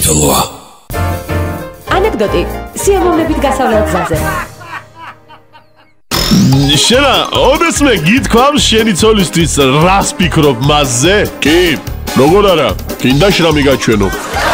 საქართველოა. ანეკდოტი სიამოვნებით გასავლელ გზაზე. შენა, ოდესმე გითქვამს შენი ცოლისთვის რას ფიქრობ მასზე? კი, როგორ არა, გინდა შრამი გაჩვენო.